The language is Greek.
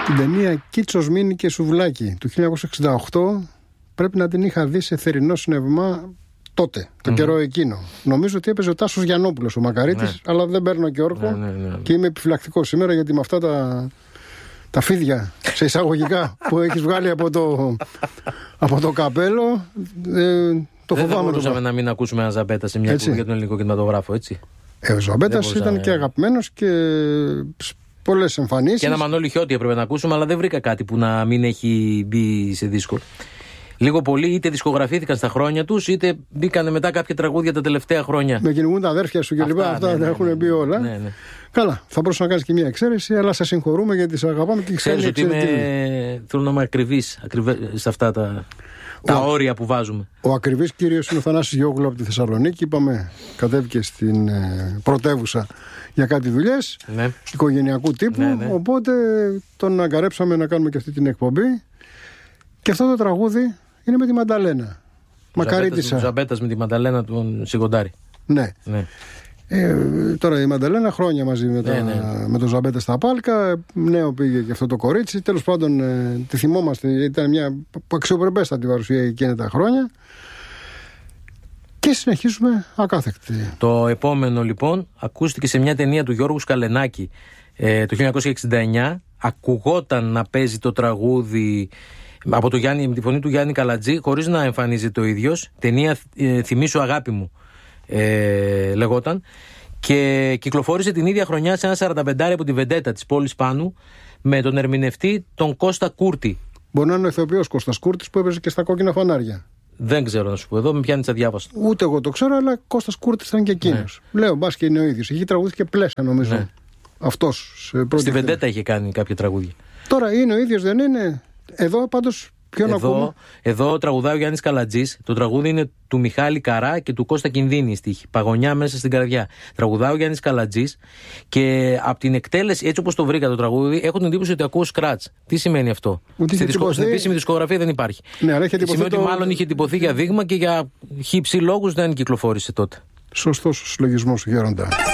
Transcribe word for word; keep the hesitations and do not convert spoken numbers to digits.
Την ταινία Κίτσος Μίνι και Σουβλάκι του χίλια εννιακόσια εξήντα οκτώ πρέπει να την είχα δει σε θερινό σινεμά τότε, τον mm-hmm. καιρό εκείνο. Νομίζω ότι έπαιζε ο Τάσος Γιαννόπουλος, ο Μακαρίτης, ναι. αλλά δεν παίρνω και όρκο ναι, ναι, ναι. και είμαι επιφυλακτικό σήμερα γιατί με αυτά τα, τα φίδια σε εισαγωγικά που έχεις βγάλει από το, από το καπέλο. Ε, το δεν φοβάμαι. Δεν μπορούσαμε το... να μην ακούσουμε ένα Ζαμπέτα σε μια κουβέντα για τον ελληνικό κινηματογράφο, έτσι. Ε, ο Ζαμπέτας ήταν μπορούσα... και αγαπημένος και πολλές εμφανίσεις. Και ένα Μανώλη Χιώτη έπρεπε να ακούσουμε, αλλά δεν βρήκα κάτι που να μην έχει μπει σε δίσκο. Λίγο πολύ είτε δισκογραφήθηκαν στα χρόνια τους, είτε μπήκανε μετά κάποια τραγούδια τα τελευταία χρόνια. Με κυνηγούν τα αδέρφια σου και λοιπά. Αυτά, ναι, ναι, έχουν μπει όλα. Ναι, ναι. Καλά, θα μπορούσα να κάνεις και μια εξαίρεση, αλλά σε συγχωρούμε γιατί σε αγαπάμε και ξέρεις ότι είμαι... θέλω να είμαι ακριβής σε αυτά τα, τα ο... όρια που βάζουμε. Ο ακριβής κύριος είναι ο Θανάσης Γιώγλου από τη Θεσσαλονίκη. Είπαμε, κατέβηκε στην ε, πρωτεύουσα για κάτι δουλειές ναι. οικογενειακού τύπου. Ναι, ναι. Οπότε τον αγκαρέψαμε να κάνουμε και αυτή την εκπομπή. Και αυτό το τραγούδι είναι με τη Μανταλένα. Μακαρίτησα. Ο Ζαμπέτας με τη Μανταλένα του Σιγοντάρη. Ναι. ναι. Ε, τώρα η Μανταλένα χρόνια μαζί με, ναι, τα, ναι. με τον Ζαμπέτα στα Πάλκα. Νέο πήγε και αυτό το κορίτσι. Τέλος πάντων ε, τη θυμόμαστε. Ήταν μια αξιοπρεπέστατη παρουσία εκείνα τα χρόνια. Και συνεχίζουμε ακάθεκτη. Το επόμενο λοιπόν ακούστηκε σε μια ταινία του Γιώργου Σκαλενάκη ε, το χίλια εννιακόσια εξήντα εννιά. Ακουγόταν να παίζει το τραγούδι από το Γιάννη, με τη φωνή του Γιάννη Καλατζή, χωρίς να εμφανίζεται ο ίδιος. Ταινία ε, «Θυμήσου αγάπη μου» ε, λεγόταν. Και κυκλοφόρησε την ίδια χρονιά σε ένα σαρανταπεντάρι από τη Βεντέτα της πόλης Πάνου με τον ερμηνευτή τον Κώστα Κούρτη. Μπορεί να είναι ο ηθοποιός Κώστας Κούρτης που έπαιζε και στα Κόκκινα Φανάρια. Δεν ξέρω να σου πω εδώ, με πιάνει αδιάβαστο. Ούτε εγώ το ξέρω, αλλά Κώστας Κούρτης ήταν και εκείνος. Ναι. Λέω, μπας και είναι ο ίδιος. Έχει τραγουδίσει και Πλέσα, νομίζω. Ναι. Αυτός. Στη Βεντέτα είχε κάνει κάποια τραγούδια. Τώρα είναι ο ίδιος, δεν είναι. Εδώ πάντως ποιον ακούμε? Εδώ τραγουδάει ο Γιάννης Καλατζής. Το τραγούδι είναι του Μιχάλη Καρά και του Κώστα Κινδύνη η στίχη. Παγωνιά μέσα στην καρδιά. Τραγουδάει ο Γιάννης Καλατζής και από την εκτέλεση, έτσι όπως το βρήκα το τραγούδι, έχω την εντύπωση ότι ακούω σκράτς. Τι σημαίνει αυτό? Στην δισκο... επίσημη δισκογραφία δεν υπάρχει. Ναι, αλλά είχε σημαίνει το... ότι μάλλον είχε τυπωθεί για δείγμα και για χύψη λόγους δεν κυκλοφόρησε τότε. Σωστός ο συλλογισμός σου, Γέροντα.